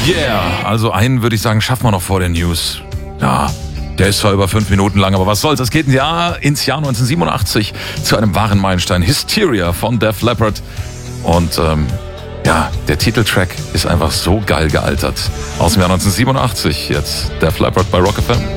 Yeah, also einen würde ich sagen, schaffen wir noch vor den News. Ja, der ist zwar über 5 Minuten lang, aber was soll's. Es geht ins Jahr 1987 zu einem wahren Meilenstein. Hysteria von Def Leppard. Und ja, der Titeltrack ist einfach so geil gealtert. Aus dem Jahr 1987 jetzt Def Leppard bei Rock FM.